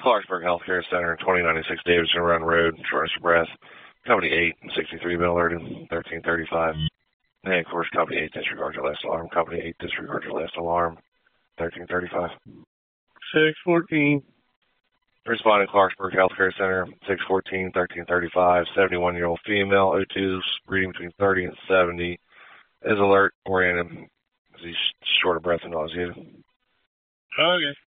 Clarksburg Healthcare Center, 2096 Davidson Run Road, shortness of breath. Company 8, 63 been alerted, 1335. And of course, Company 8, disregard your last alarm. Company 8, disregard your last alarm, 1335. 614. Responding Clarksburg Healthcare Center, 614, 1335, 71-year-old female, O2's reading between 30 and 70, is alert, oriented, he's short of breath and nauseated. Okay.